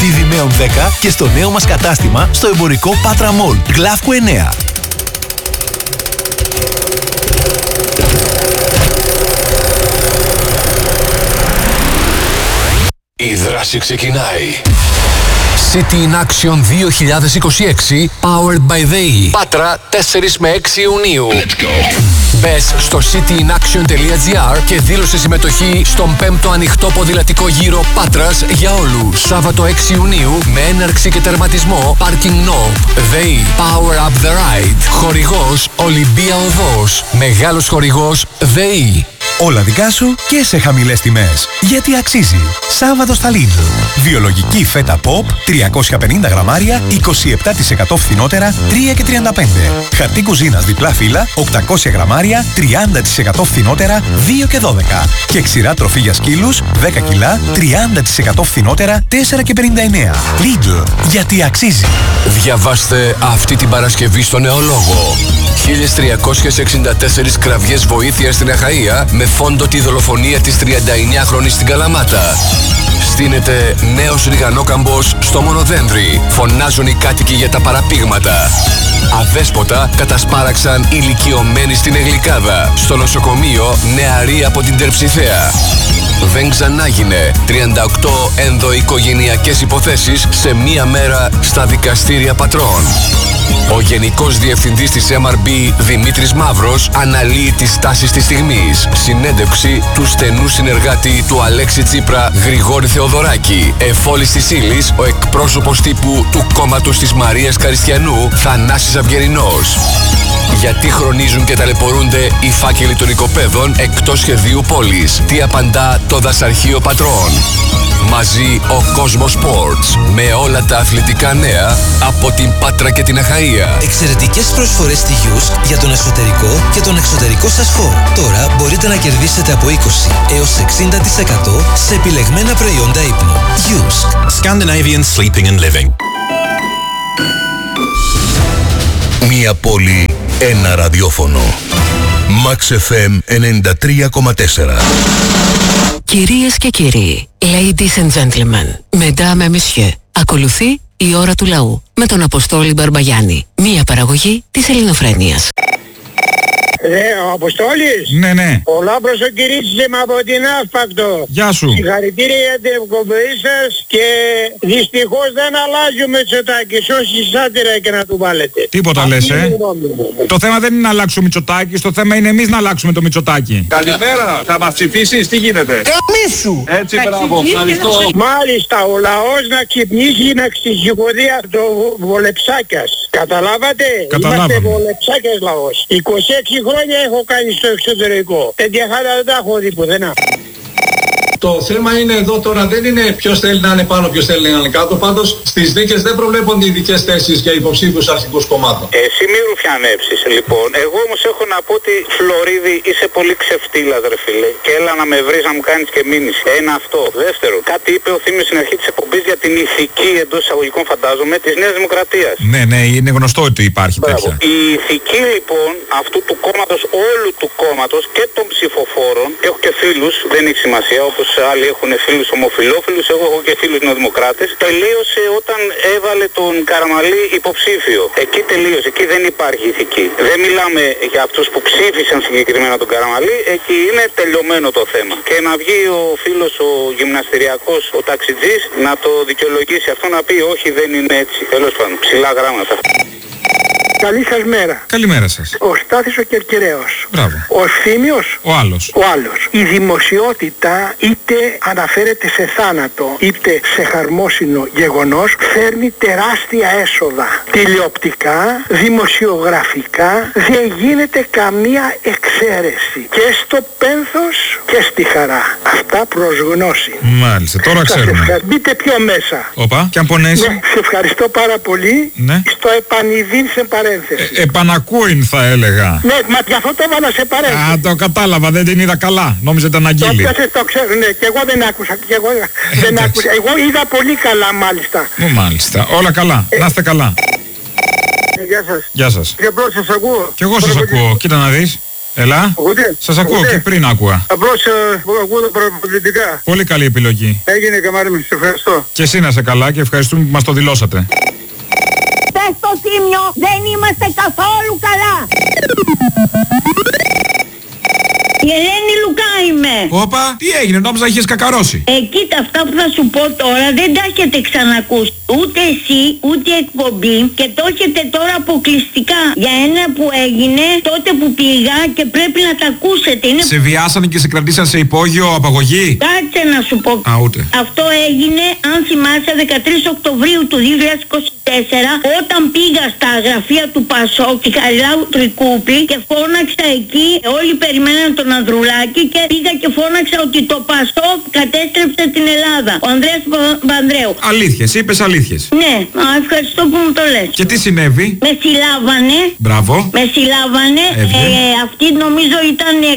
Στη Δημαίων 10 και στο νέο μας κατάστημα στο εμπορικό Πάτρα Μολ, Γλαύκου 9. Η δράση ξεκινάει. City in Action 2026 Powered by ΔΕΗ. Πάτρα 4 με 6 Ιουνίου. Let's go. Μπες στο cityinaction.gr και δήλωσε συμμετοχή στον 5ο ανοιχτό ποδηλατικό γύρο Πάτρας για όλους. Σάββατο 6 Ιουνίου με έναρξη και τερματισμό Parking Knob. ΔΕΗ Power Up the Ride. Χορηγός Ολυμπία Οδός. Μεγάλος χορηγός ΔΕΗ. Όλα δικά σου και σε χαμηλές τιμές. Γιατί αξίζει. Σάββατο στα Lidl. Βιολογική φέτα pop 350 γραμμάρια 27% φθηνότερα 3,35. Χαρτί κουζίνας διπλά φύλλα 800 γραμμάρια 30% φθηνότερα 2,12. Και ξηρά τροφή για σκύλους 10 κιλά 30% φθηνότερα 4,59. Lidl. Γιατί αξίζει. Διαβάστε αυτή την Παρασκευή στο Νεολόγο. 1364 κραυγές βοήθειας στην Αχαΐα με φόντο τη δολοφονία της 39χρονης στην Καλαμάτα. Στείνεται νέος ριγανόκαμπος στο Μονοδένδρη. Φωνάζουν οι κάτοικοι για τα παραπήγματα. Αδέσποτα κατασπάραξαν ηλικιωμένοι στην Εγλικάδα. Στο νοσοκομείο νεαροί από την Τερψιθέα. Δεν ξανάγινε 38 ενδοοικογενειακές υποθέσεις σε μία μέρα στα δικαστήρια Πατρών. Ο Γενικός Διευθυντής της MRB Δημήτρης Μαύρος αναλύει τις τάσεις της στιγμής. Συνέντευξη του στενού συνεργάτη του Αλέξη Τσίπρα Γρηγόρη Θεοδωράκη. Εφόλης της ύλης ο εκπρόσωπος τύπου του κόμματος της Μαρίας Καριστιανού Θανάσης Αυγερινός. Γιατί χρονίζουν και ταλαιπωρούνται οι φάκελοι των οικοπαίδων εκτός σχεδίου πόλης. Τι απαντά το δασαρχείο Πατρών. Μαζί ο Κόσμος Sports με όλα τα αθλητικά νέα από την Πάτρα και την Αχαΐα. Εξαιρετικές προσφορές στη Yusk για τον εσωτερικό και τον εξωτερικό σας χώρο. Τώρα μπορείτε να κερδίσετε από 20 έως 60% σε επιλεγμένα προϊόντα ύπνου. Yusk. Scandinavian Sleeping and Living. Μία πόλη, ένα ραδιόφωνο. Max FM 93,4. Κυρίες και κύριοι, ladies and gentlemen, mesdames et messieurs, ακολουθεί η ώρα του λαού με τον Αποστόλη Μπαρμπαγιάννη, μία παραγωγή της Ελληνοφρένειας. Ο Αποστόλης. Ναι. Πολλά προσωπικήσεις είμαι από την Αύπακτο. Γεια σου. Συγχαρητήρια για την εκπομπή σας και δυστυχώς δεν αλλάζει ο Μητσοτάκης, όσοι σάτυρα και να του βάλετε. Τίποτα λες, Το θέμα δεν είναι να αλλάξει ο Μητσοτάκης, το θέμα είναι εμείς να αλλάξουμε το Μητσοτάκη. Καλημέρα, θα μας ψηφίσεις, τι γίνεται? Καμίσου! Έτσι, μπράβο, ευχαριστώ. Μάλιστα, ο λαός να ξυπνήσει, να ξεσηκωθεί από το Βολεψάκιας. Καταλάβατε? Είμαστε Βολεψάκιας λαός. 26 χρόνια έχω κάνει στο εξωτερικό. Τέτοια χάρα δεν τα έχω δει πουθενά. Το θέμα είναι εδώ τώρα δεν είναι ποιος θέλει να είναι πάνω, ποιος θέλει να είναι κάτω. Πάντως στις δίκες δεν προβλέπονται ειδικές θέσεις για υποψήφιους αρχικούς κομμάτων. Εσύ μη ρουφιανέψεις λοιπόν. Εγώ όμως έχω να πω ότι Φλωρίδη είσαι πολύ ξεφτύλας ρε φίλε. Και έλα να με βρεις να μου κάνεις και μήνυση. Ένα αυτό. Δεύτερο, κάτι είπε ο Θήμιος στην αρχή της εκπομπής για την ηθική εντός εισαγωγικών φαντάζομαι της Νέας Δημοκρατίας. Ναι, είναι γνωστό ότι υπάρχει τέτοια. Η ηθική λοιπόν αυτού του κόμματος, όλου του κόμματος και των ψηφοφόρων, έχω και φίλους, δεν έχει σημασία όπως άλλοι έχουν φίλους ομοφυλόφιλους, εγώ έχω και φίλους νεοδημοκράτες, τελείωσε όταν έβαλε τον Καραμαλή υποψήφιο. Εκεί τελείωσε, εκεί δεν υπάρχει ηθική. Δεν μιλάμε για αυτούς που ψήφισαν συγκεκριμένα τον Καραμαλή, εκεί είναι τελειωμένο το θέμα. Και να βγει ο φίλος ο γυμναστηριακός, ο ταξιτζής, να το δικαιολογήσει αυτό, να πει όχι δεν είναι έτσι. Τέλος πάντων, ψηλά γράμματα. Καλή σας μέρα. Καλημέρα σας. Ο Στάθης ο Κερκυραίος. Μπράβο. Ο Θήμιος. Ο άλλος. Η δημοσιότητα είτε αναφέρεται σε θάνατο είτε σε χαρμόσυνο γεγονός φέρνει τεράστια έσοδα. Τηλεοπτικά, δημοσιογραφικά δεν γίνεται καμία εξαίρεση. Και στο πένθος και στη χαρά. Αυτά προς γνώση. Μάλιστα, τώρα ξέρουμε. Μπείτε πιο μέσα. Όπα, και αν πονέσει. Ναι, σε ευχαριστώ πάρα πολύ. Ναι. Στο επανειδήν σε παρένθεση. Επανακούειν θα έλεγα. Ναι, μα γι' αυτό το έβαλα σε παρένθεση. Α, το κατάλαβα, δεν την είδα καλά. Νόμιζα ήταν αγγίλη. Το ξέρω, ναι, και εγώ δεν άκουσα. Εγώ είδα πολύ καλά μάλιστα. Μάλιστα, όλα καλά. Να είστε καλά. Γεια σας. Γεια σας. Και πρώτα σας ακούω. Κι εγώ σας ακούω. Κοίτα να δεις. Έλα. Σας ακούω και πριν άκουγα. Απλώς ακούω τα παραπολιτικά. Πολύ καλή επιλογή. Έγινε καμάρι μου, σε ευχαριστώ. Και εσύ να είσαι καλά και ευχαριστούμε που μας το δηλώσατε. Πες στο Θήμιο, δεν είμαστε καθόλου καλά. Η Ελένη Λουκά είμαι. Όπα, τι έγινε, νόμιζα είχες κακαρώσει. Κοίτα, αυτά που θα σου πω τώρα δεν τα έχετε ξανακούσει. Ούτε εσύ, ούτε η εκπομπή. Και το έχετε τώρα αποκλειστικά για ένα που έγινε τότε που πήγα και πρέπει να τα ακούσετε. Είναι... Σε βιάσανε και σε κρατήσαν σε υπόγειο, απαγωγή. Κάτσε να σου πω. Α, ούτε. Αυτό έγινε, αν θυμάσαι, 13 Οκτωβρίου του 2024, όταν πήγα στα γραφεία του Πασόκ, τη Χαριλάου Τρικούπη, και φώναξα εκεί, όλοι περιμέναν τον Ανδρουλάκη και πήγα και φώναξα ότι το Πασόκ κατέστρεψε την Ελλάδα. Ο Ανδρέας Παπανδρέου. Αλήθειες, είπες αλήθειες. Ναι, ευχαριστώ που μου το λες. Και τι συνέβη? Με συλλάβανε. Μπράβο. Με συλλάβανε. Αυτή νομίζω ήταν η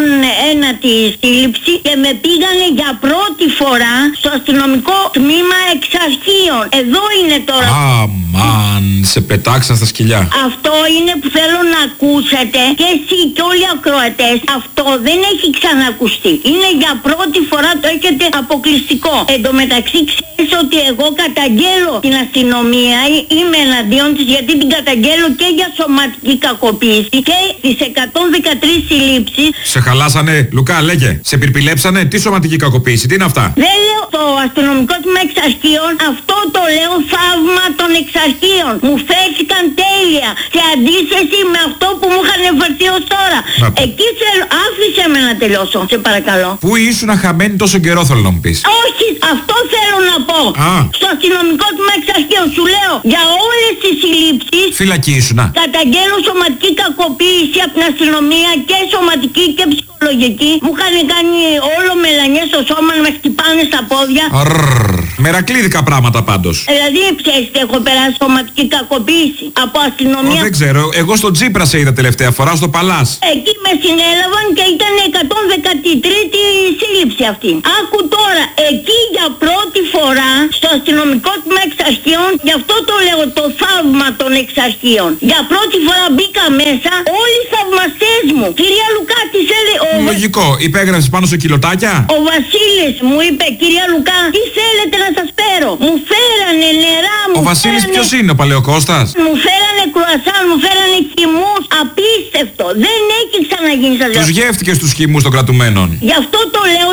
101η σύλληψη και με πήγανε για πρώτη φορά στο αστυνομικό τμήμα εξαρχείων. Εδώ είναι τώρα. Αμάν, σε πετάξαν στα σκυλιά. Αυτό είναι που θέλω να ακούσετε και εσύ και όλοι οι ακροατές. Αυτό δεν έχει ξανακουστεί. Είναι για πρώτη φορά, το έχετε αποκλειστικό. Εν τω μεταξύ ξέρεις ότι εγώ καταγγέλλω την αστυνομία, είμαι εναντίον της, γιατί την καταγγέλλω και για σωματική κακοποίηση και τις 113 συλλήψεις. Σε χαλάσανε, Λουκά, λέγε. Σε πυρπιλέψανε, τι σωματική κακοποίηση, τι είναι αυτά? Δεν λέω το αστυνομικό τμήμα εξαρχείων, αυτό το λέω θαύμα των εξαρχείων. Μου φέρθηκαν τέλεια σε αντίθεση με αυτό που μου είχαν φερθεί ως τώρα. Εκεί θέλω, άφησε με να τελειώσω, σε παρακαλώ. Πού ήσουν χαμένη τόσο καιρό, θέλω να μου πεις? Όχι, αυτό θέλω να πω. Στο αστυνομικό τμήμα εξαρχείων σου λέω για όλες τις συλλήψεις. Φυλακή ήσουνα. Καταγγέλω σωματική κακοποίηση από την αστυνομία και σωματική και ψυχολογική. Μου είχαν κάνει όλο μελανιές στο σώμα να με χτυπάνε στα πόδια. Μερακλίδικα πράγματα πάντως. Δηλαδή ξέρεις τι έχω περάσει σωματική κακοποίηση από αστυνομία. Δεν ξέρω, εγώ στον Τσίπρα σε είδα τελευταία φορά στο Παλάς. Εκεί με συνέλαβαν και ήταν 113η σύλληψη αυτή. Άκου τώρα, εκεί για πρώτη φορά στο αστυνομικό τμήμα εξαρχείων, γι' αυτό το λέω το θαύμα των εξαρχείων. Για πρώτη φορά μπήκα μέσα, όλοι οι θαυμαστές μου. Κυρία Λουκά, τι θέλει. Λογικό, υπέγραψες πάνω σε κιλοτάκια. Ο Βασίλης μου είπε, κυρία Λουκά, τι θέλετε να σας φέρω? Μου φέρανε νερά, μου. Ο Βασίλης φέρανε... ποιος είναι, ο Παλαιοκώστας? Μου φέρανε κρουασάν, μου φέρανε χυμούς. Απίστευτο. Δεν έχει ξαναγίνει, σας λέω. Τους γεύτηκες τους χυμούς των κρατουμένων. Γι' αυτό το λέω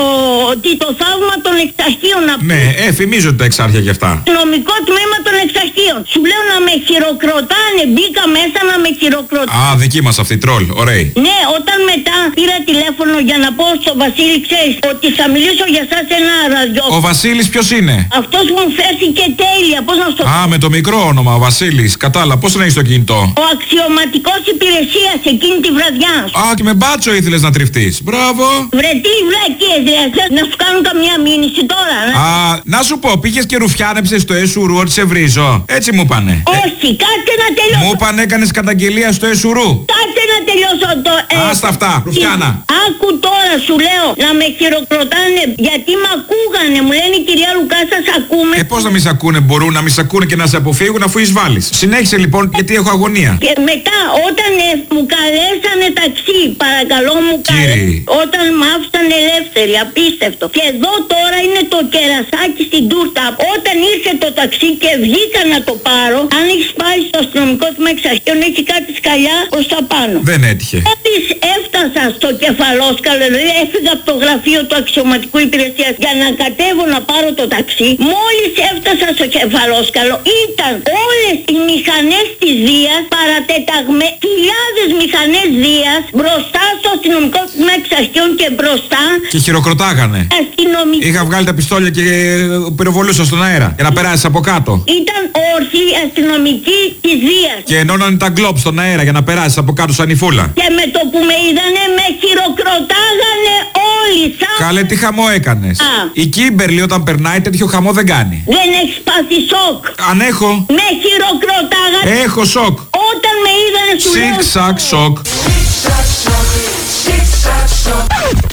ότι το θαύμα των εξαρχείων. Ναι, φημίζω τα εξάρχεια γι' αυτά. Νομικό τμήμα των εξαρχείων. Σου λέω να με χειροκροτάνε. Μπήκα μέσα να με χειροκροτάνε. Α, δική μας αυτή, τρόλ, ωραία. Ναι, όταν μετά πήρα τηλέφωνο για να πω στο Βασίλη, ξέρεις, ότι θα μιλήσω για σας ένα ραδιόφωνο. Ο Βασίλης ποιος είναι? Αυτός μου φέρθηκε τέλεια, πώς να στο πω. Α, με το μικρό όνομα, ο Βασίλης. Κατάλαβα, πώς να έχεις το κινητό? Ο αξιωματικός υπηρεσίας εκείνη τη βραδιά. Α, και με μπάτσο ήθελες να τριφτείς. Μπράβο. Βρε τι βλακίες, δηλαδή, να σου κάνουν καμιά μήνυση τώρα. Α, να σου πω, πήγες και ρουφιάνεψες στο Εσουρού ότι σε βρίζω. Έτσι μου πάνε. Όχι, κάτσε να τελειώσω. Μου πάνε έκανες καταγγελία στο Εσουρού. Κάτσε να τελειώσω το... Άστα αυτά, ρουφιάνα. Άκου τώρα, σου λέω, να με χειροκροτάνε, γιατί μ' ακούγανε. Μου λένε, κυρία Λουκά, σας ακούμε. Πώς να μη σ' ακούνε, μπορούν να μη σ' ακούνε και να σε αποφύγουν αφού εισβάλλεις. Συνέχισε λοιπόν, γιατί έχω αγωνία. Και μετά, όταν μου καλέσανε ταξί, παρακαλώ μου καλέσανε. Όταν μ' άφησαν ελεύθερη, απίστευτο. Και εδώ τώρα είναι το κερασάκι στην τούρτα. Όταν ήρθε το ταξί και βγήκα να το πάρω, αν έχεις πάει στο αστυνομικό τμήμα εξαρχείων, έχει κάτι σκαλιά προς τα πάνω. Δεν έτυχε. Μόλις έφτασα στο κεφαλόσκαλο, δηλαδή έφυγα από το γραφείο του αξιωματικού υπηρεσίας για να κατέβω να πάρω το ταξί. Μόλις έφτασα στο κεφαλόσκαλο, ήταν όλες οι μηχανές της Δίας παρατεταγμένες, χιλιάδες μηχανές Δίας μπροστά στο αστυνομικό τμήμα εξαρχείων και μπροστά. Και χειροκροτάγανε. Αστυνομικοί. Είχα βγάλει τα πιστόλια και πυροβολούσα στον αέρα για να περάσεις από κάτω. Ήταν όρθιοι αστυνομικοί της Δίας. Και ενώνανε τα γκλόπ στον αέρα για να περάσεις από κάτω σαν η φούλα. Και με το που με είδανε με χειροκροτάγανε όλοι. Καλέ, τι χαμό έκανες? Η Κίμπερλι όταν περνάει τέτοιο χαμό δεν κάνει. Δεν έχεις πάθει σοκ? Αν έχω. Με χειροκροτάγανε. Έχω σοκ. Όταν με είδανε σου λέω. Σικ-σακ σοκ. Ήτανε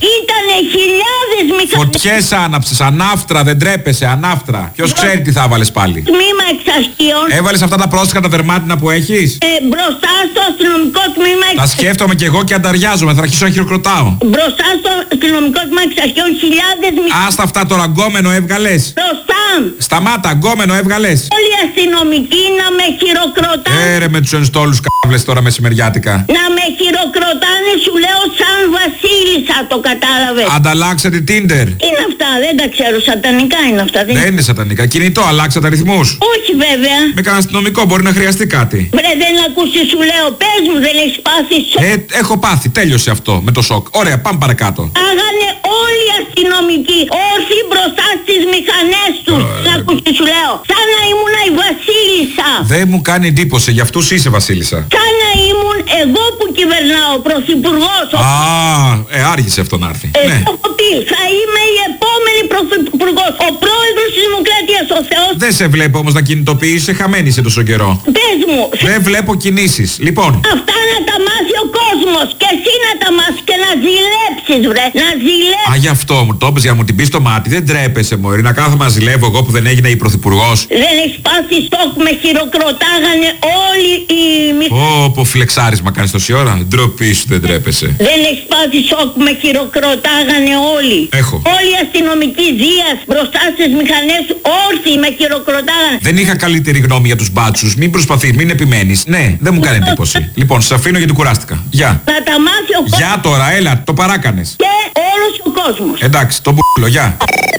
χιλιάδες μηχανές. Φωτιές άναψες, ανάφτρα, δεν τρέπεσαι, ανάφτρα. Ποιος ξέρει τι θα βάλεις πάλι. Τμήμα εξασκείων. Έβαλες αυτά τα πρόστιχα τα δερμάτινα που έχεις. Μπροστά στο αστυνομικό τμήμα Τα σκέφτομαι κι εγώ και ανταριάζομαι, θα αρχίσω να χειροκροτάω. Μπροστά στο αστυνομικό τμήμα εξασκείων χιλιάδες μηχανές. Άστα αυτά τώρα, γκόμενο έβγαλες. Μπροστά. Σταμάτα, γκόμενο έβγαλες. Όλοι οι αστυνομικοί να με χειροκροτάνε. Ρε με τους ενστόλους κάβλες τώρα μεσημεριάτικα. Να με χειροκροτάνε σου λέω σαν βασίλισσα, το κατάλαβες. Ανταλλάξατε Tinder. Είναι αυτά, δεν τα ξέρω, σατανικά είναι αυτά. Δεν είναι σατανικά, κινητό, αλλάξατε αριθμούς. Όχι βέβαια. Με κανένα αστυνομικό, μπορεί να χρειαστεί κάτι. Βρε δεν ακούσεις σου λέω, πες μου δεν έχεις πάθει σοκ. Έχω πάθει, τέλειωσε αυτό με το σοκ. Ωραία, πάμε παρακάτω. Άγανε όλοι οι αστυνομικοί, όρθιοι μπροστά στις μηχανές τους. Να ακούσεις σου λέω, σαν να ήμουν η βασίλισσα. Δεν μου κάνει εντύπωση, για αυτούς είσαι βασίλισσα. Σαν να ήμουν εγώ που κυβερνάω, πρωθυπουργός. Άργησε αυτό να έρθει. Ναι. Έχω πει, θα είμαι η επόμενη πρωθυπουργός, ο πρόεδρος της Δημοκρατίας, ο Θεός. Δεν σε βλέπω όμως να κινητοποιείσαι, χαμένη σε τόσο καιρό. Πες μου. Δεν βλέπω κινήσεις. Λοιπόν. Αυτά να τα μάθει ο κόσμος και εσύ να τα μάθεις και να ζηλέψεις βρε, να ζηλέψεις. Α, γι' αυτό μου το είπες για να μου την πεις στο μάτι. Δεν τρέπεσαι μωρή, να κάθομαι να ζηλεύω εγώ που δεν έγινα η πρωθυπουργός. Δεν έχεις πάθει στόχ, με χειροκροτάγανε όλοι οι Πω φλεξάρισμα κάνεις τόση ώρα. Ντροπή σου, δεν τρέπεσαι. Δεν έχεις πάθει σοκ, με χειροκροτάγανε όλοι. Έχω. Όλοι οι αστυνομικοί Δίας μπροστά στις μηχανές όρθιοι με χειροκροτάγανε. Δεν είχα καλύτερη γνώμη για τους μπάτσους. Μην προσπαθείς, μην επιμένεις. Ναι, δεν μου κάνει εντύπωση. Λοιπόν, σας αφήνω γιατί κουράστηκα. Γεια. Να τα μάθει ο κόσμος. Γεια τώρα, έλα, το παράκανες. Και όλος ο κόσμος. Εντάξει, το μπουλο, γεια.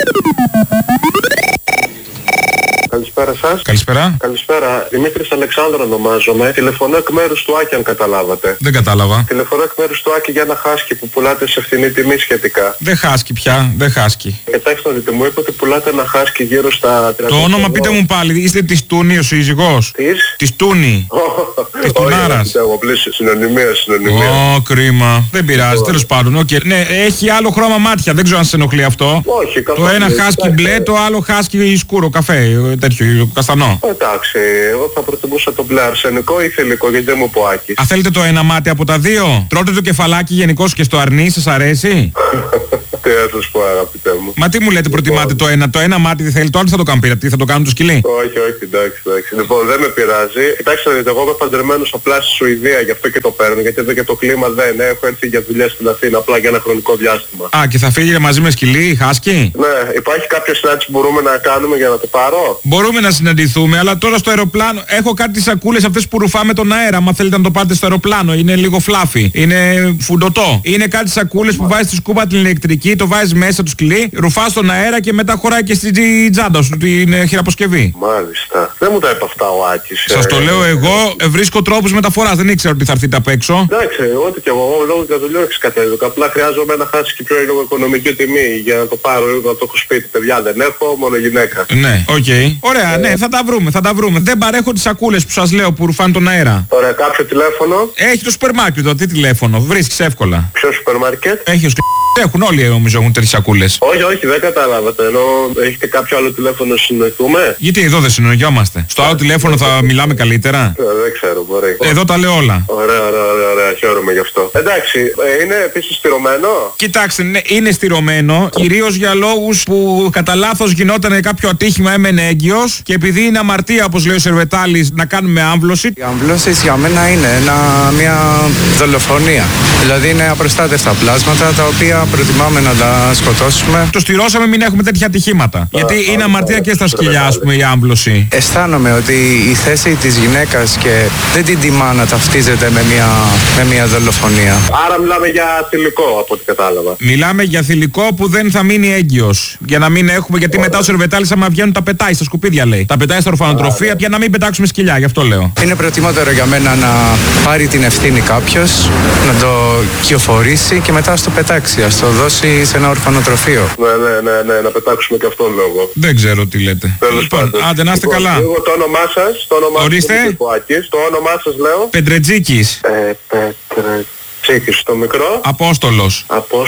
Καλησπέρα σας. Καλησπέρα. Καλησπέρα. Δημήτρης Αλεξάνδρου ονομάζομαι. Τηλεφωνώ εκ μέρους του Άκη, αν καταλάβατε. Δεν κατάλαβα. Τηλεφωνώ εκ μέρους του Άκη για ένα χάσκι που πουλάτε σε φθηνή τιμή σχετικά. Δεν χάσκι πια, δεν χάσκι. Κοιτάξτε να δείτε, μου είπε ότι πουλάτε ένα χάσκι γύρω στα 30. Το όνομα πείτε μου πάλι, είστε της Τούνη ο σύζυγός. Της Τούνη. Της Τουνάρας. Συνωνυμία. Κρίμα. Δεν πειράζει, τέλος πάντων. Ναι, έχει άλλο χρώμα μάτια, δεν ξέρω αν σε ενοχλεί αυτό. Όχι, το ένα χάσκι μπλε, το άλλο χάσκι σκούρο, καφέ, τέτοιο, καστανό. Εντάξει, εγώ θα προτιμούσα το μπλε αρσενικό ή θηλυκό, γιατί δεν μου πω Άκης. Α, θέλετε το ένα μάτι από τα δύο? Τρώτε το κεφαλάκι γενικώς και στο αρνί, σας αρέσει? Τι θα σας πω αγαπητέ μου. Μα τι μου λέτε, προτιμάτε το ένα μάτι δεν θέλει, το άλλο θα το κάνουν πειρατή, θα το κάνουν το σκυλί? Όχι, εντάξει. Λοιπόν, δεν με πειράζει. Κοιτάξτε, δείτε, εγώ είμαι παντρεμένος απλά στη Σουηδία, γι' αυτό και το παίρνω, γιατί εδώ και το κλίμα δεν έχω έρθει για δουλειές στην Αθήνα, απλά για ένα χρονικό διάστημα. Α, και θα φύγει μαζί με σκυλί, χάσκι? Ναι, υπάρχει κάποια συνάντηση που μπορούμε να κάνουμε για να το πάρω? Μπορούμε να συναντηθούμε, αλλά τώρα στο αεροπλάνο έχω κάτι σακούλες αυτές που ρουφάμε τον αέρα. Αν θέλετε να το πάτε στο αεροπλάνο, είναι λίγο φλάφι, είναι φουντωτό. Είναι κάτι σακούλες που βάζεις στη σκούπα την ηλεκτρική, το βάζεις μέσα του σκυλί, ρουφάς τον αέρα και μετά χωράει και στην τσάντα σου την χειραποσκευή. Μάλιστα. Δεν μου τα είπε αυτά ο Άκης. Σας το λέω εγώ, βρίσκω τρόπους μεταφοράς, δεν ήξερα ότι θα έρθετε απ' έξω. Εντάξει, ό,τι και εγώ λόγω για δουλειά έχεις κατέβηκα. Απλά χρειάζομαι ένα χάσκι πιο λίγο οικονομική τιμή για να το πάρω, να το έχω σπίτι. Παιδιά δεν έχω, μόνο γυναίκα. Ναι, οκ. Ωραία, ναι, θα τα βρούμε. Δεν παρέχω τις σακούλες που σας λέω που ρουφάνε τον αέρα. Ωραία, κάποιο τηλέφωνο? Έχει το σούπερ μάρκετ, τι τηλέφωνο, βρίσκεις εύκολα. Ποιο σούπερ μάρκετ? Έχει έχουν όλοι νομίζω έχουν τέτοιες σακούλες. Όχι, δεν κατάλαβατε. Ενώ έχετε κάποιο άλλο τηλέφωνο συνοηθούμε? Γιατί εδώ δεν συνοηθιόμαστε. Στο άλλο τηλέφωνο θα μιλάμε καλύτερα. Δεν ξέρω, μπορεί. Εδώ τα λέω όλα. Ωραία. Χαίρομαι γι' αυτό. Εντάξει, είναι επίσης στηρωμένο? Κοιτάξτε, ναι, είναι στηρωμένο. Κυρίως για λόγους που κατά λάθος γινόταν κάποιο ατύχημα, έμενε έγκυος. Και επειδή είναι αμαρτία, όπως λέει ο Σερβετάλης, να κάνουμε άμβλωση. Η άμβλωση για μένα είναι μια δολοφονία. Δηλαδή είναι απροστάτευτα πλάσματα τα οποία προτιμάμε να τα σκοτώσουμε. Το στηρώσαμε μην έχουμε τέτοια ατυχήματα. Γιατί είναι αμαρτία και στα σκυλιά, ας πούμε, η άμβλωση. Αισθάνομαι ότι η θέση της γυναίκας και δεν την τιμά να ταυτίζεται με μια δολοφονία. Άρα μιλάμε για θηλυκό από ό,τι κατάλαβα. Μιλάμε για θηλυκό που δεν θα μείνει έγκυος. Για να μην έχουμε, γιατί μετά ο Σερβετάλης άμα βγαίνουν τα πετάει στα σκουπίδια λέει. Τα πετάει στα ορφανοτροφία για να μην πετάξουμε σκυλιά, γι' αυτό λέω. Είναι προτιμότερο για μένα να πάρει την ευθύνη κάποιος, να το κυοφορήσει και μετά στο πετάξει. Το δώσει σε ένα ορφανοτροφείο. Ναι, να πετάξουμε και αυτόν λόγο. Δεν ξέρω τι λέτε. Λοιπόν, άντε να είστε καλά. Εγώ το όνομά σας, ορίστε. Το όνομά σας λέω. Πεντρετζίκης. Πεντρετζίκης, το μικρό. Απόστολος.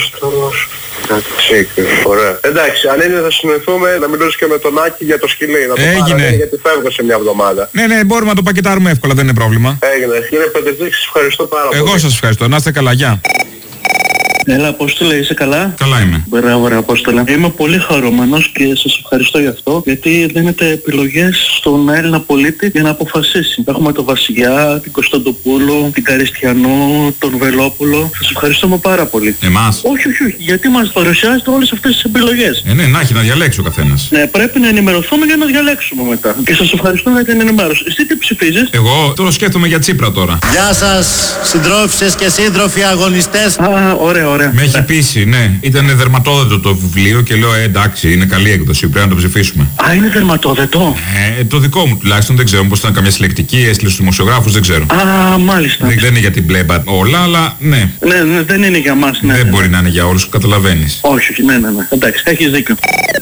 Πεντρετζίκης, ωραία. Εντάξει, αν είναι θα συνοηθούμε να μιλήσω και με τον Άκη για το σκυλί. Να το Έγινε. Γιατί φεύγω σε μια εβδομάδα. Ναι, μπορούμε να το πακετάρουμε εύκολα, δεν είναι πρόβλημα. Έγινε. Κύριε Πεντρετζίκη, σας ευχαριστώ πάρα πολύ. Εγώ σας ευχαριστώ. Να είστε καλά, γεια. Έλα, Απόστολε, είσαι καλά? Καλά είμαι. Μπράβο, ρε Απόστολε. Είμαι πολύ χαρούμενος και σας ευχαριστώ γι' αυτό, γιατί δίνετε επιλογές στον Έλληνα πολίτη για να αποφασίσει. Έχουμε τον Βασιλιά, την Κωνσταντοπούλου, την Καριστιανό, τον Βελόπουλο. Σας ευχαριστούμε πάρα πολύ. Εμάς? Όχι, γιατί μας παρουσιάζετε όλες αυτές τις επιλογές. Ναι, να έχει να διαλέξει ο καθένας. Ναι, πρέπει να ενημερωθούμε για να διαλέξουμε μετά. Και σας ευχαριστώ για την ενημέρωση. Εσύ τι ψηφίζεις? Εγώ τώρα σκέφτομαι για Τσίπρα τώρα. Γεια σας, συντρόφισσες και σύντροφοι αγωνιστές. Α, ωραία. Με έχει πείσει, ναι. Ήταν δερματόδετο το βιβλίο και λέω εντάξει, είναι καλή έκδοση, πρέπει να το ψηφίσουμε. Α, είναι δερματόδετο. Το δικό μου τουλάχιστον, δεν ξέρω, πως ήταν καμιά συλλεκτική, έστειλε στους δημοσιογράφους, δεν ξέρω. Α, μάλιστα. Δεν είναι για την πλέμπα όλα, αλλά ναι. Ναι, δεν είναι για μας, ναι. Δεν μπορεί να είναι για όλους, καταλαβαίνεις. Όχι, ναι. Εντάξει, έχεις δίκιο.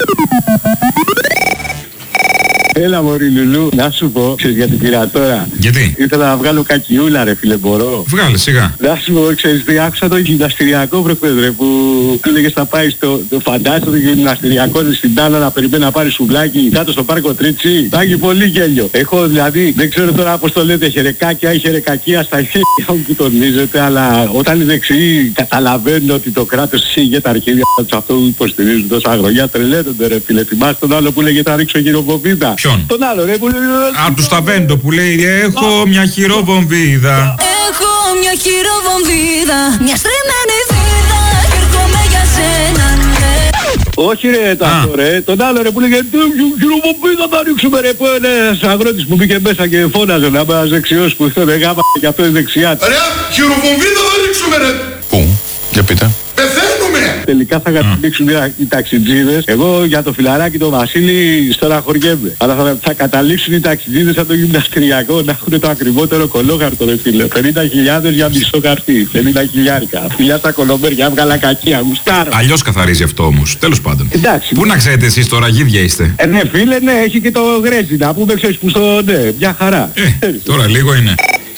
Έλα μωρή Λουλού, να σου πω, ξέρεις γιατί πήρα τώρα? Γιατί? Ήθελα να βγάλω κακιούλα ρε φίλε, μπορώ? Βγάλε σιγά. Να σου πω, ξέρεις τι, άκουσα το γυμναστηριακό προχθές ρε, που του έλεγες θα πάει το φαντάζεσαι το γυμναστηριακό στην Τάνα να περιμένει να πάρει σουβλάκι κάτω στο πάρκο Τρίτσι. Θα έχει πολύ γέλιο. Έχω δηλαδή, δεν ξέρω τώρα πώς το λέτε, χερεκάκια ή χερεκακία στα χέρια μου που τονίζετε, αλλά όταν οι δεξιοί καταλαβαίνουν ότι το κράτος εισήγε τα αρχίδια τους αυτό που υποστηρίζουν τόσα χρόνια, τρελαίνονται ρε φίλε. Θυμάσαι τον άλλο που λέγε θα ρίξω χειροβομβίδα? Ποιον? Τον άλλο ρε που λέει... Α, του Σταβέντο που λέει έχω μια χειροβομβίδα. Έχω μια χειροβομβίδα, μια στριμμένη βίδα και έρχομαι για σένα, ναι. Όχι ρε τάχο ρε, τον άλλο ρε που λέγε χειροβομβίδα θα ρίξουμε ρε, που ένας αγρότης που μπήκε μέσα και φώναζε να είμαι ένας δεξιός που ήθελε γάμα και αυτό είναι δεξιά. Ρε, χειροβομβίδα θα ρίξουμε ρε. Πού? Για πείτε. Πεθαίνουμε! Τελικά θα καταλήξουν οι ταξιτζίδες. Εγώ για το φιλαράκι το Βασίλη στεναχωριέμαι. Αλλά θα καταλήξουν οι ταξιτζίδες από το γυμναστηριακό να έχουν το ακριβότερο κολόχαρτο ρε φίλε. 50.000 για μισό χαρτί. 50.000. Φιλιά τα κολομπέρια, έβγαλα κακία, γουστάρω. Αλλιώς καθαρίζει αυτό όμως. Τέλος πάντων. Εντάξει. Πού να ξέρετε εσείς τώρα, γίδια είστε? Ναι φίλε, ναι, έχει και το γρέζι να πούμε, ξέρεις που στο ναι, μια χαρά. Τώρα λίγο είναι.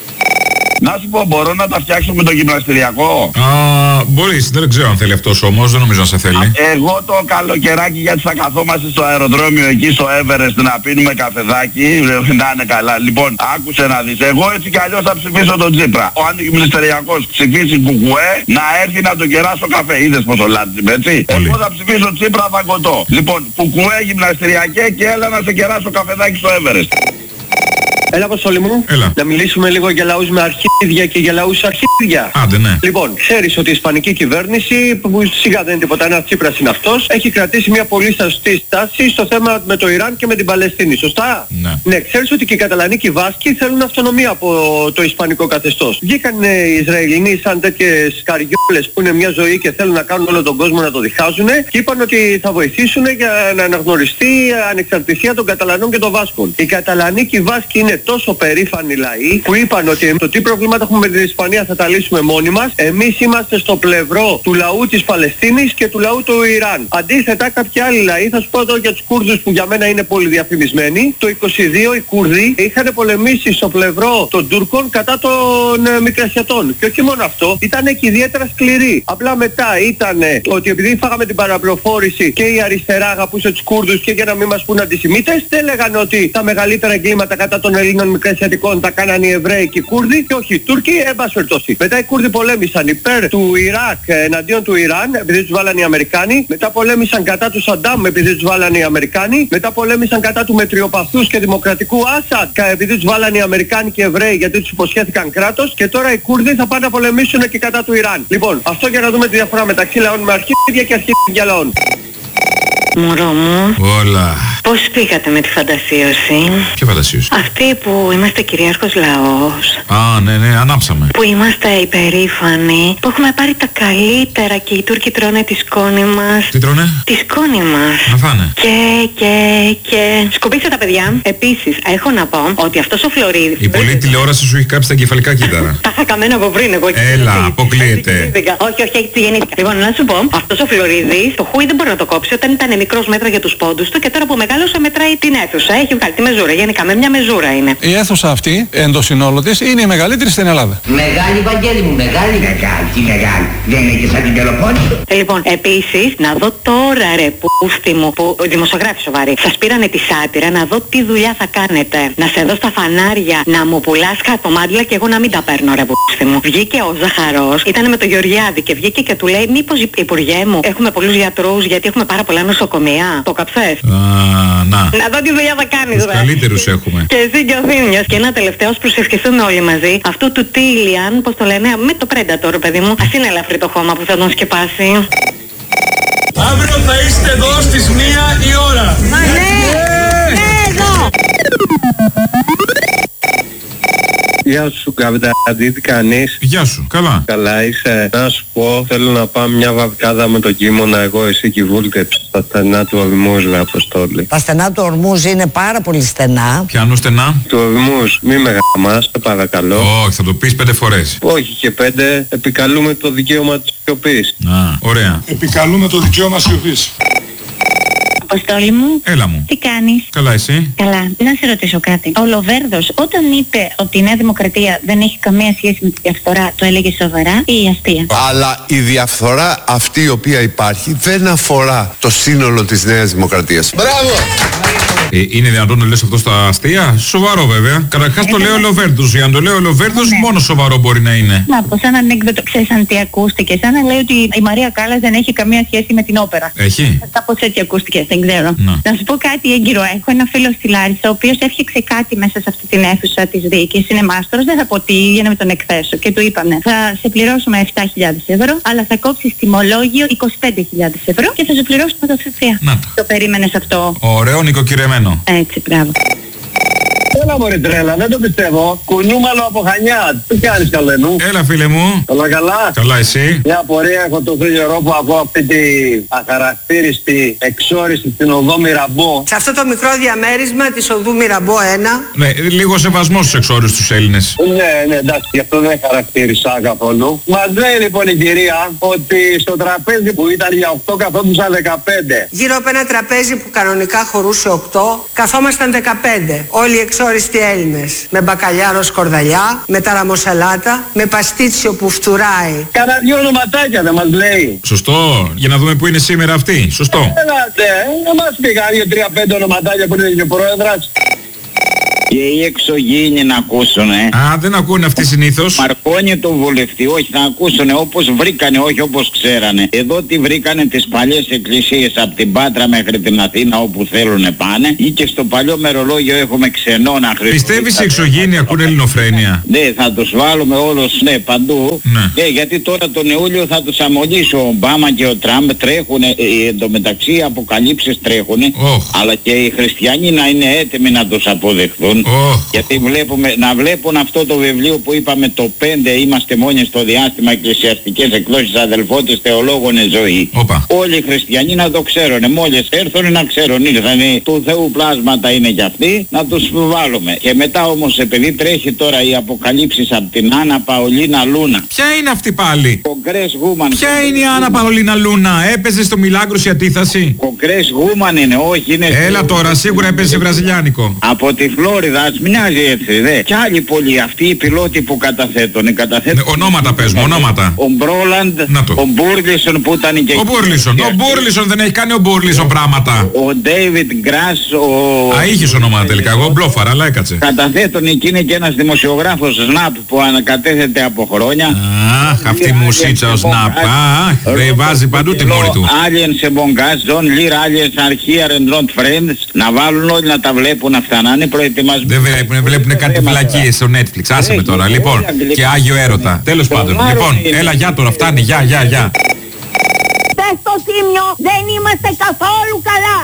Να σου πω, μπορώ να τα φτιάξω με το γυμναστηριακό? Μπορείς, δεν ξέρω αν θέλει αυτός όμως, δεν νομίζω να σε θέλει. Εγώ το καλοκαιράκι γιατί θα καθόμαστε στο αεροδρόμιο εκεί στο Everest να πίνουμε καφεδάκι, να είναι καλά. Λοιπόν, άκουσε να δεις, εγώ έτσι κι αλλιώς θα ψηφίσω τον Τσίπρα. Ο αντιγυμναστηριακός ψηφίσει κουκουέ, να έρθει να τον κεράσω καφέ. Είδες πόσο λάτζιμαι, έτσι. Εγώ θα ψηφίσω Τσίπρα, θα κοτώ. Λοιπόν, κουκουέ, γυμναστηριακέ και έλα να σε κεράσω καφεδάκι στο Everest. Έλα Αποστόλη μου, να μιλήσουμε λίγο για λαούς με αρχίδια και για λαούς αρχίδια. Άντε ναι. Λοιπόν, ξέρεις ότι η ισπανική κυβέρνηση, που σιγά δεν είναι τίποτα, ένας Τσίπρας είναι αυτός, έχει κρατήσει μια πολύ σωστή στάση στο θέμα με το Ιράν και με την Παλαιστίνη, σωστά? Ναι, ξέρεις ότι και οι Καταλανοί και οι Βάσκοι θέλουν αυτονομία από το ισπανικό καθεστώς. Βγήκαν οι Ισραηλινοί σαν τέτοιες καριόλες που είναι μια ζωή και θέλουν να κάνουν όλο τον κόσμο να το διχάζουν και είπαν ότι θα βοηθήσουν για να αναγνωριστεί η ανεξαρτησία των Καταλανών και των Βάσκων. Οι Καταλανοί και οι Βάσκοι είναι τόσο περήφανοι λαοί που είπαν ότι το τι προβλήματα έχουμε με την Ισπανία θα τα λύσουμε μόνοι μας. Εμείς είμαστε στο πλευρό του λαού της Παλαιστίνης και του λαού του Ιράν. Αντίθετα, κάποιοι άλλοι λαοί, θα σου πω εδώ για τους Κούρδους που για μένα είναι πολύ διαφημισμένοι, το 22 οι Κούρδοι είχαν πολεμήσει στο πλευρό των Τούρκων κατά των Μικρασιατών. Και όχι μόνο αυτό, ήταν και ιδιαίτερα σκληροί. Απλά μετά ήταν ότι επειδή φάγαμε την παραπληροφόρηση και η αριστερά αγαπούσε τους Κούρδους και για να μην μας πούν αντισημίτες, δεν έλεγαν ότι τα μεγαλύτερα εγκλήματα κατά των Ελλήνων Μικρασιατικών τα κάνανε οι Εβραίοι και οι Κούρδοι και όχι οι Τούρκοι, εν πάση περιπτώσει. Μετά οι Κούρδοι πολέμησαν υπέρ του Ιράκ εναντίον του Ιράν επειδή τους βάλανε οι Αμερικάνοι. Μετά πολέμησαν κατά του Σαντάμ επειδή τους βάλανε οι Αμερικάνοι. Μετά πολέμησαν κατά του μετριοπαθούς και δημοκρατικού Άσαντ επειδή τους βάλανε οι Αμερικάνοι και οι Εβραίοι γιατί τους υποσχέθηκαν κράτος. Και τώρα οι Κούρδοι θα πάνε να πολεμήσουν και κατά του Ιράν. Λοιπόν, αυτό για να δούμε τη διαφορά μεταξύ λαών με αρχίδια και αρχίδια λαών. Μωρό μου. Όλα. Πώς πήγατε με τη φαντασίωση? Ποια φαντασίωση? Αυτή που είμαστε κυρίαρχος λαός. Α, ναι, ανάψαμε. Που είμαστε υπερήφανοι. Που έχουμε πάρει τα καλύτερα και οι Τούρκοι τρώνε τη σκόνη μας. Τι τρώνε? Τη σκόνη μας. Να φάνε. Και. Σκουπίστε τα παιδιά. Επίσης, έχω να πω ότι αυτός ο Φλωρίδης. Η πολλή τηλεόραση σου έχει κάψει τα εγκεφαλικά κύτταρα. Τα είχα καμένα από πριν εγώ. Έλα, αποκλείεται. Όχι, έτσι γεννήθηκα. Λοιπόν, να σου πω, αυτός ο Φλωρίδης, το χούι δεν μπορεί να το κόψει όταν ήταν μικρός μέτρα για τους πόντους του και τώρα που μεγάλωσε μετράει την αίθουσα. Έχει βγάλει τη μεζούρα. Γενικά με μια μεζούρα είναι. Η αίθουσα αυτή, εν το συνόλο της, είναι η μεγαλύτερη στην Ελλάδα. Μεγάλη, Βαγγέλη μου, μεγάλη. Τι μεγάλη. Δεν είναι και σαν την Πελοπόννησο. Λοιπόν, επίσης, να δω τώρα τώρα ρε πούστη μου, που δημοσιογράφοι σοβαροί σας πήρανε τη σάτυρα να δω τι δουλειά θα κάνετε. Να σε δω στα φανάρια να μου πουλάς χαρτομάτιλα και εγώ να μην τα παίρνω ρε πούστη μου. Βγήκε ο Ζαχαρός, ήταν με το Γεωργιάδη και βγήκε και του λέει μήπως υπουργέ μου έχουμε πολλούς γιατρούς γιατί έχουμε πάρα πολλά νοσοκομεία. Το καψές. Να δω τι δουλειά θα κάνεις ρε. Καλύτερους έχουμε. Και εσύ και ο Θήμιος. Και ένα τελευταίο, ας προσευχηθούμε όλοι μαζί. Αυτό του Τίλιαν, πώς το λένε, με το Predator παιδί μου. Ας είναι ελαφρύ το χώμα που θα τον σκεπάσει. Αύριο θα είστε εδώ στις 1 η ώρα. Εδώ. Γεια σου καπιτάνι, τι κάνεις? Γεια σου, καλά. Καλά είσαι? Να σου πω, θέλω να πάμε μια βαβκάδα με τον Κίμωνα, εγώ εσύ και η Βούλτεψη, στα στενά του Ορμούς, ρε Αποστόλη. Τα στενά του Ορμούς είναι πάρα πολύ στενά. Ποιανού στενά? Του Ορμούς, μη με γαμάς, σε παρακαλώ. Όχι, θα το πεις 5 φορές. Όχι και 5, επικαλούμε το δικαίωμα της σιωπής. Ωραία. Επικαλούμε το δικαίωμα σιωπής. Αποστόλη μου. Έλα μου. Τι κάνεις? Καλά εσύ? Καλά. Να σε ρωτήσω κάτι. Ο Λοβέρδος όταν είπε ότι η Νέα Δημοκρατία δεν έχει καμία σχέση με τη διαφθορά, το έλεγε σοβαρά ή αστεία? Αλλά η διαφθορά αυτή η οποία υπάρχει δεν αφορά το σύνολο της Νέας Δημοκρατίας. Μπράβο! Είναι δυνατόν να λες αυτό στα αστεία? Σοβαρό βέβαια. Καταρχάς το λέει ο Λοβέρδος. Για να το λέει ο Λοβέρδος μόνο σοβαρό μπορεί να είναι. Να πω σαν ανέκδοτο, ξέρεις αν τι ακούστηκε? Σαν να λέει ότι η Μαρία Κάλλας δεν έχει καμία σχέση με την όπερα. Έχει? Κάπως έτσι ακούστηκε, δεν ξέρω. Να σου πω κάτι έγκυρο. Έχω ένα φίλο στη Λάρισα, ο οποίος έφτιαξε κάτι μέσα σε αυτή την αίθουσα της δίκης. Είναι μάστορος, δεν θα πω τι, για να με τον εκθέσω. Και του είπανε, θα σε πληρώσουμε 7.000 ευρώ, αλλά θα κόψεις τιμολόγιο 25.000 ευρώ και θα σου πληρώσουμε το ΦΠΑ. Το περίμενες αυτό? Ωραίο νοικοκυρεμένο. Έτσι, μπράβο. Έλα μωρέ τρέλα, δεν το πιστεύω. Κουνούμαλο από Χανιά. Τι κάνεις καλένου? Έλα φίλε μου. Καλά καλά. Καλά εσύ? Μια απορία έχω το καιρό που ακούω αυτή τη αχαρακτήριστη εξόριστη στην οδό Μυραμπό. Σε αυτό το μικρό διαμέρισμα της οδού Μυραμπό 1. Ναι, λίγο σεβασμό στους εξόριστους Έλληνες. Ναι, εντάξει, γι' αυτό δεν χαρακτήρισα καθόλου. Μας λέει λοιπόν η κυρία ότι στο τραπέζι που ήταν για 8 καθόντουσαν 15. Γύρω από ένα τραπέζι που κανονικά χωρούσε 8, καθόμασταν 15. Όλοι οι εξόριστοι Έλληνες. Με μπακαλιάρο σκορδαλιά, με ταραμοσαλάτα, με παστίτσιο που φτουράει. Κάνα 2 ονοματάκια δεν μας λέει. Σωστό, για να δούμε που είναι σήμερα αυτή. Σωστό. Έλατε, να μας πει κανένα 2-3-5 ονοματάκια που είναι και ο πρόεδρος. Και οι εξωγήινοι να ακούσουνε. Α, δεν ακούνε αυτοί συνήθως. Μαρκώνει το βουλευτή, όχι θα ακούσουνε όπως βρήκανε, όχι όπως ξέρανε. Εδώ τι βρήκανε τις παλιές εκκλησίες από την Πάτρα μέχρι την Αθήνα όπου θέλουνε πάνε. Ή και στο παλιό μερολόγιο έχουμε ξενώνα χριστιανικά. Πιστεύεις οι εξωγήινοι ακούνε ελληνοφρένεια? Ναι, θα τους βάλουμε όλους, ναι, παντού. Ναι, γιατί τώρα τον Ιούλιο θα τους αμολύσει ο Ομπάμα και ο Τραμπ, τρέχουνε, εντωμεταξύ αποκαλύψεις τρέχουνε. Αλλά και οι χριστιανοί να είναι έτοιμοι να τους αποδεχθούν. Γιατί να βλέπουν αυτό το βιβλίο που είπαμε το 5, είμαστε μόνοι στο διάστημα, εκκλησιαστικές εκδόσεις αδελφότες θεολόγων ζωή. Όλοι οι χριστιανοί να το ξέρουν, μόλις έρθουν να ξέρουν, ήρθανε του Θεού πλάσματα είναι κι αυτοί, να τους βάλουμε. Και μετά όμως επειδή τρέχει τώρα οι αποκαλύψεις από την Άννα Παολίνα Λούνα. Ποια είναι αυτή πάλι? Κογκρές Woman. Ποια είναι η Άννα Παολίνα Λούνα? Έπαιζε στο Μιλάγκρος η αντίθαση? Κογκρές Woman είναι, όχι είναι. Έλα τώρα, σίγουρα έπαιζε βραζιλιάνικο. Από τη Φλόριδα, ας μοιάζει έτσι, δε. Κι άλλοι πολλοί, αυτοί οι πιλότοι που καταθέτουν. Ονόματα πες μου, ονόματα. Ο Μπρόλαντ, ο Μπούρλισον που ήταν και... Ο Μπούρλισον δεν έχει κάνει ο Μπούρλισον πράγματα. Ο Ντέιβιτ Γκρας, Α, είχες ονόματα τελικά, εγώ μπλόφαρα, αλλά έκατσε. Καταθέτουν εκεί είναι και ένας δημοσιογράφος Σναπ που ανακατέθεται από χρόνια. Αχ, αυτή η μουσίτσα ο Σναπ. Αχ, δεν βάζει παντού τη μόρη του. Aliens σε Μπογκάς, John Lear, Aliens are here and not friends. Να βάλουν όλοι να τα βλέπουν αυτά, να είναι προετοιμασμένοι. Δεν βλέπουν κάτι βλακίες στο Netflix. Άσε με τώρα. Λοιπόν, και Άγιο Έρωτα. Τέλος πάντων. Λοιπόν, έλα για τώρα, φτάνει. Γεια. Πες στο Τίμιο, δεν είμαστε καθόλου καλά.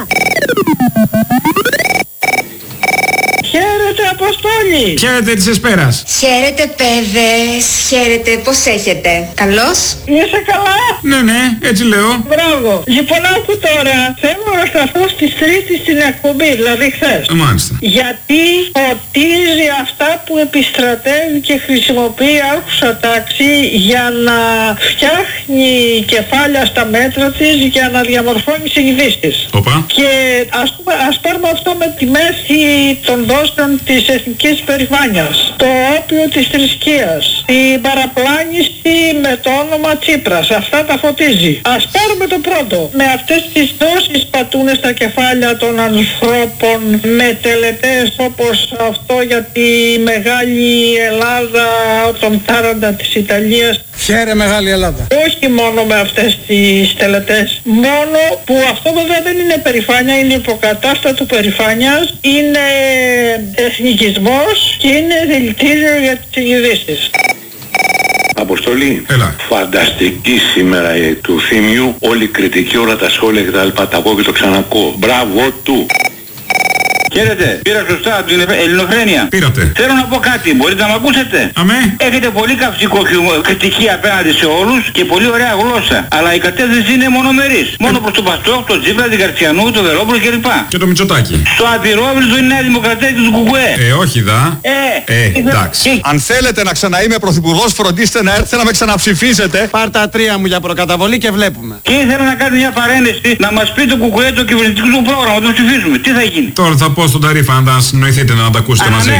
Χαίρετε Αποστόλη! Χαίρετε της Εσπέρας! Χαίρετε παιδες, χαίρετε, πώς έχετε, καλώς? Είσαι καλά? Ναι, έτσι λέω. Μπράβο! Λοιπόν άκου τώρα, θέλω να σταθώ στις 3 στην εκπομπή, δηλαδή χθες. Μάλιστα. Γιατί ποτίζει αυτά που επιστρατεύει και χρησιμοποιεί άκουσα τάξη για να φτιάχνει κεφάλια στα μέτρα της για να διαμορφώνει συνειδήσεις. Οπα. Και ας πάρουμε αυτό με τη μέση των δόσκων της της εθνικής περηφάνειας, το όπιο της θρησκείας, την παραπλάνηση με το όνομα Τσίπρας. Αυτά τα φωτίζει. Ας πάρουμε το πρώτο. Με αυτές τις δόσεις πατούνε στα κεφάλια των ανθρώπων με τελετές όπως αυτό για τη μεγάλη Ελλάδα των 40 της Ιταλίας. Χαίρε μεγάλη Ελλάδα. Όχι μόνο με αυτές τις τελετές. Μόνο που αυτό βέβαια δεν είναι περηφάνεια, είναι υποκατάστατο περηφάνειας, είναι εθνικισμός και είναι δηλητήριο για τις ειδήσεις. Αποστολή. Έλα. Φανταστική σήμερα του Θήμιου. Όλη η κριτική, όλα τα σχόλια κτλ. Τα πω και το ξανακώ. Μπράβο του. Χαίρετε, πήρα σωστά από την Ελληνοφρένεια. Πήρατε. Θέλω να πω κάτι, μπορείτε να με ακούσετε? Αμέ. Έχετε πολύ καυστικό κριτική απέναντι σε όλους και πολύ ωραία γλώσσα. Αλλά η κατεύθυνση είναι μονομερής. Μόνο προς τον Παστόκ, τον Τσίπρα, την Καρτσιανού, τον Βελόπουλο κλπ. Και το Μητσοτάκη. Στο Απειρόβλητο είναι η Νέα Δημοκρατία και του Κουκουέ. Όχι δα. Εντάξει. Αν θέλετε να ξαναείμαι πρωθυπουργός, φροντίστε να έρθετε να με ξαναψηφίσετε. Πάρ' τα 3 μου για προκαταβολή και βλέπουμε. Και ήθελα να κάνω μια παρένεση να μας πει το Κουκουέ το κυβερνητικό του πρόγραμμα, το ψηφίσουμε. Τι θα γίνει? Τώρα θα πω στον Ταρίφα αν τα συνοηθείτε να τα ακούσετε μαζί.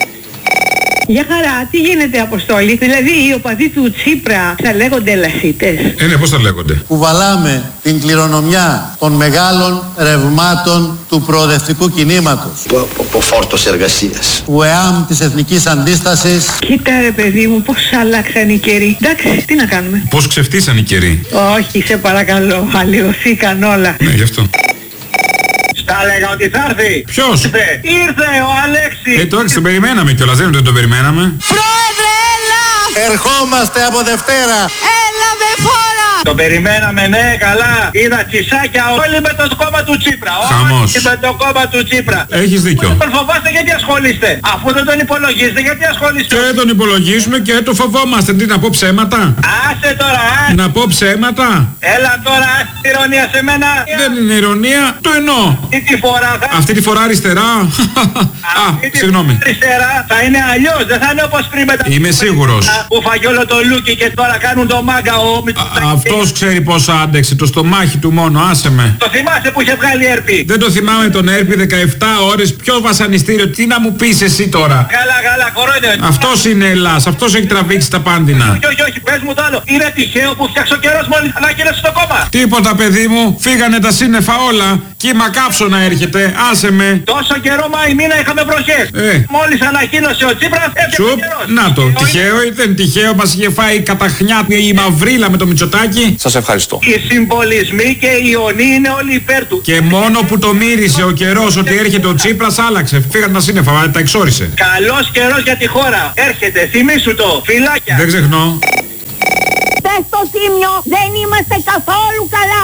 Για χαρά, τι γίνεται Αποστόλη? Δηλαδή οι οπαδοί του Τσίπρα θα λέγονται ελασίτες? Ναι, πώς θα λέγονται? Κουβαλάμε την κληρονομιά των μεγάλων ρευμάτων του προοδευτικού κινήματος. Ο φόρτος εργασίας. Του ΕΑΜ της Εθνικής Αντίστασης. Κοίτα ρε παιδί μου, πώς άλλαξαν οι καιροί. Εντάξει, τι να κάνουμε? Πώς ξεφτύσαν οι καιροί? Όχι, σε παρακαλώ, αλλοιωθήκαν όλα. Ναι, γι' αυτό. Τα έλεγα ότι θα έρθει. Ποιος? Ήρθε ο Αλέξης. Το έξι, τον περιμέναμε κιόλας, δεν τον περιμέναμε. Πρόεδρε, έλα! Ερχόμαστε από Δευτέρα. Έλα με φόρα! Το περιμέναμε, ναι, καλά. Είδα τσισάκια όλοι με το κόμμα του Τσίπρα. Χαμός. Όλοι με το κόμμα του Τσίπρα. Έχεις δίκιο. Τον φοβάστε γιατί ασχολείστε? Αφού δεν τον υπολογίζετε γιατί ασχολείστε? Και τον υπολογίζουμε και το φοβόμαστε. Τι να πω ψέματα? Άσε τώρα, Να πω ψέματα? Έλα τώρα, άσε την ηρωνία σε μένα. Δεν είναι ηρωνία, το εννοώ. Αυτή τη φορά αριστερά. Συγγνώμη. Αριστερά θα είναι αλλιώς, δεν θα είναι όπως πριν με τα... Είμαι σίγουρος. Που φαγεί όλο το λούκι και τώρα κάνουν το μάγκα ο Μητσοτάκης. Αυτός ξέρει πόσο άντεξε, το στομάχι του μόνο, άσε με. Το θυμάσαι που είχε βγάλει έρπη? Δεν το θυμάμαι τον έρπη 17 ώρες, ποιο βασανιστήριο, τι να μου πεις εσύ τώρα? Καλά, κορόιδε. Αυτός είναι Ελλάς, αυτός έχει τραβήξει τα πάντινα. Όχι, πες μου το άλλο. Είναι τυχαίο που φτιάξε ο καιρός μόλις ανακοίνωσε στο κόμμα? Τίποτα παιδί μου, φύγανε τα σύννεφα όλα. Κύμα κάψωνα έρχεται, άσε με. Τόσο καιρό Μάη μήνα είχαμε βροχές. Μόλις ανακοίνωσε ο Τσίπρας έφτιαξε ο καιρός. Να το, τυχαίο ή δεν τυχαίο, μας είχε φάει καταχνιά η μαυρίλα με το Μητσοτάκη. Σας ευχαριστώ. Οι συμβολισμοί και οι ιονοί είναι όλοι υπέρ του. Και μόνο που το μύρισε ο καιρός ότι έρχεται ο Τσίπρας άλλαξε. Φύγανε τα σύννεφα, τα εξόρισε. Καλός καιρός για τη χώρα. Έρχεται, θυμήσου το. Φιλάκια. Δεν ξεχνώ. Πες στο Θήμιο, δεν είμαστε καθόλου καλά.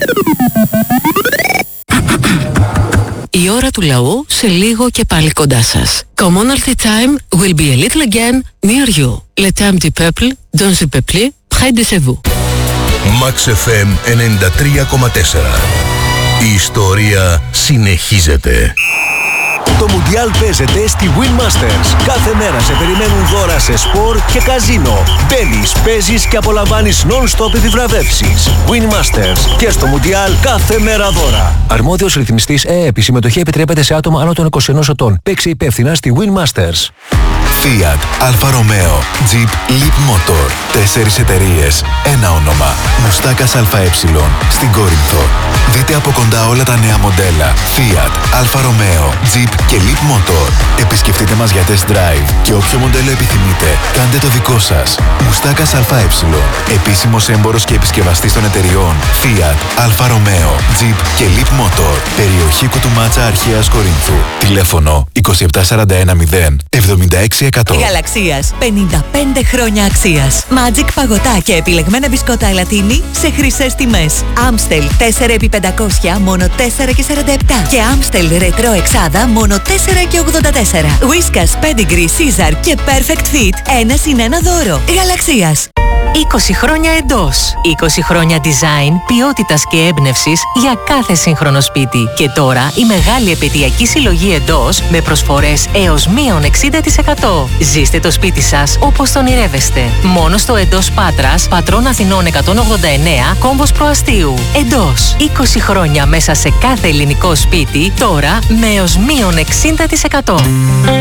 Η ώρα του λαού σε λίγο και πάλι κοντά σας. Commonalty time will be a little again near you. Le temps du peuple, dans le peuple, près de chez vous. Max FM 93,4. Η ιστορία συνεχίζεται. Το Μουντιάλ παίζεται στη Win Masters. Κάθε μέρα σε περιμένουν δώρα σε σπορ και καζίνο. Μπαίνεις, παίζεις και απολαμβάνεις non-stop επιβραβεύσεις. Win Masters. Και στο Μουντιάλ κάθε μέρα δώρα. Αρμόδιος ρυθμιστής ΕΕΠ. Η συμμετοχή επιτρέπεται σε άτομα άνω των 21 ετών. Παίξε υπεύθυνα στη Win Masters. Fiat, Alfa Romeo, Jeep, Leap Motor. 4 εταιρείες, ένα όνομα. Μουστάκας ΑΕ στην Κόρινθο. Δείτε από κοντά όλα τα νέα μοντέλα Fiat, Alfa Romeo, Jeep και Leap Motor. Επισκεφτείτε μας για test drive και όποιο μοντέλο επιθυμείτε, κάντε το δικό σας. Μουστάκας ΑΕ. Επίσημος έμπορος και επισκευαστής των εταιριών Fiat, Alfa Romeo, Jeep και Leap Motor. Περιοχή Κουτουμάτσα Αρχαίας Κορίνθου. Τηλέφωνο 27410 76%. Γαλαξίας. 55 χρόνια αξίας. Magic παγωτά και επιλεγμένα μπισκότα ελατίνη σε χρυσές τιμές. Amstel 4x500 μόνο 4,47. Και Amstel Retro εξάδα μόνο 4,84. Whiskas, Pedigree, Caesar και Perfect Fit 1+1 δώρο. Γαλαξίας. 20 χρόνια εντός. 20 χρόνια design, ποιότητας και έμπνευσης για κάθε σύγχρονο σπίτι. Και τώρα η μεγάλη επαιτειακή συλλογή εντός με προσφορές έως μείον 60%. Ζήστε το σπίτι σας όπως τον ονειρεύεστε. Μόνο στο εντός Πάτρας, Πατρών Αθηνών 189, κόμβος Προαστίου. Εντός. 20 χρόνια μέσα σε κάθε ελληνικό σπίτι, τώρα με έως μείον 60%.